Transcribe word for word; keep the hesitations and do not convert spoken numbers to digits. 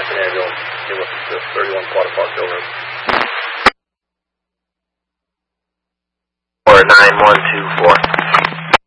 an ambulance. He went to thirty-one Quad Park Hill Road. Or nine one two.